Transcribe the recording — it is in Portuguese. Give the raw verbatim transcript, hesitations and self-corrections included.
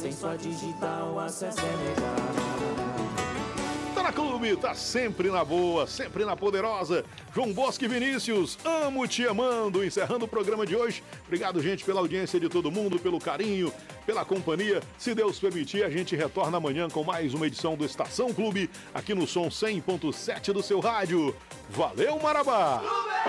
sem sua digital o acesso é negado. Tá na Clube, tá sempre na boa, sempre na poderosa. João Bosco e Vinícius, amo te amando. Encerrando o programa de hoje. Obrigado, gente, pela audiência de todo mundo, pelo carinho, pela companhia. Se Deus permitir, a gente retorna amanhã com mais uma edição do Estação Clube, aqui no Som cem ponto sete do seu rádio. Valeu, Marabá!